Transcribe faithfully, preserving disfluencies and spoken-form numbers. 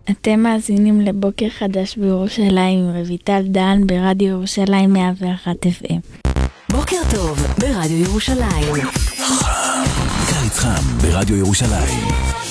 אתם מאזינים לבוקר חדש בירושלים, רויטל דן ברדיו ירושלים מאה ואחת אף אם. בוקר טוב ברדיו ירושלים. קיץ חם ברדיו ירושלים.